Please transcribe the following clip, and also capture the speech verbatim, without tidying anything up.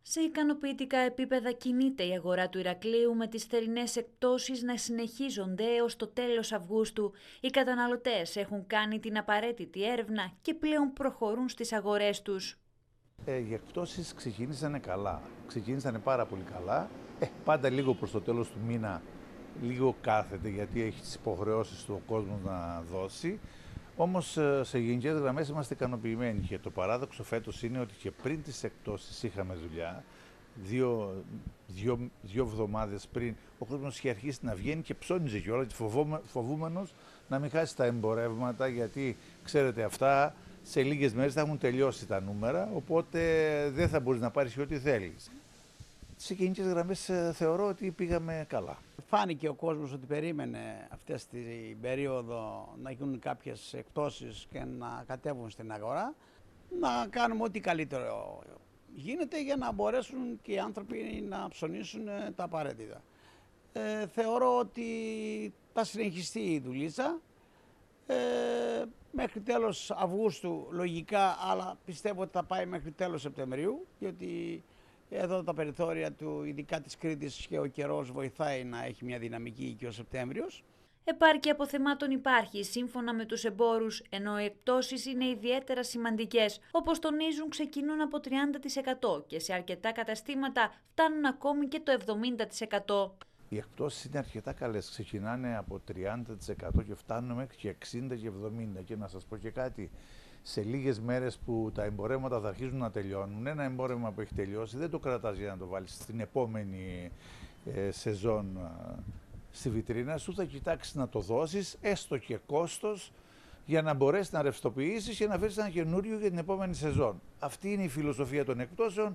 Σε ικανοποιητικά επίπεδα κινείται η αγορά του Ηρακλείου, με τις θερινές εκπτώσεις να συνεχίζονται έως το τέλος Αυγούστου. Οι καταναλωτές έχουν κάνει την απαραίτητη έρευνα και πλέον προχωρούν στις αγορές τους. Ε, οι εκπτώσεις ξεκίνησαν καλά, ξεκίνησαν πάρα πολύ καλά. Ε, πάντα λίγο προς το τέλος του μήνα, λίγο κάθεται, γιατί έχει τις υποχρεώσεις του ο κόσμος να δώσει. Όμως σε γενικές γραμμές είμαστε ικανοποιημένοι και το παράδοξο φέτος είναι ότι και πριν τις εκπτώσεις είχαμε δουλειά. Δύο, δύο, δύο εβδομάδες πριν ο κόσμος είχε αρχίσει να βγαίνει και ψώνιζε κιόλας, φοβούμενος να μην χάσει τα εμπορεύματα, γιατί ξέρετε αυτά σε λίγες μέρες θα έχουν τελειώσει τα νούμερα, οπότε δεν θα μπορείς να πάρεις και ό,τι θέλεις. Σε γενικές γραμμές θεωρώ ότι πήγαμε καλά. Φάνηκε ο κόσμος ότι περίμενε αυτές την περίοδο να γίνουν κάποιες εκπτώσεις και να κατέβουν στην αγορά. Να κάνουμε ό,τι καλύτερο γίνεται για να μπορέσουν και οι άνθρωποι να ψωνίσουν τα απαραίτητα. Ε, θεωρώ ότι θα συνεχιστεί η δουλίτσα ε, μέχρι τέλος Αυγούστου λογικά, αλλά πιστεύω ότι θα πάει μέχρι τέλος Σεπτεμβρίου, γιατί εδώ τα περιθώρια του, ειδικά της Κρήτης, και ο καιρός βοηθάει να έχει μια δυναμική και ο Σεπτέμβριος. Επάρκεια αποθεμάτων υπάρχει σύμφωνα με τους εμπόρους, ενώ οι εκπτώσεις είναι ιδιαίτερα σημαντικές. Όπως τονίζουν, ξεκινούν από τριάντα τοις εκατό και σε αρκετά καταστήματα φτάνουν ακόμη και το εβδομήντα τοις εκατό. Οι εκπτώσεις είναι αρκετά καλές, ξεκινάνε από τριάντα τοις εκατό και φτάνουν μέχρι και εξήντα και εβδομήντα. Και να σας πω και κάτι, σε λίγες μέρες που τα εμπορεύματα θα αρχίζουν να τελειώνουν, ένα εμπόρευμα που έχει τελειώσει δεν το κρατάς για να το βάλεις στην επόμενη ε, σεζόν ε, στη βιτρίνα σου, θα κοιτάξεις να το δώσεις, έστω και κόστος, για να μπορέσεις να ρευστοποιήσεις και να φέρεις ένα καινούριο για την επόμενη σεζόν. Αυτή είναι η φιλοσοφία των εκπτώσεων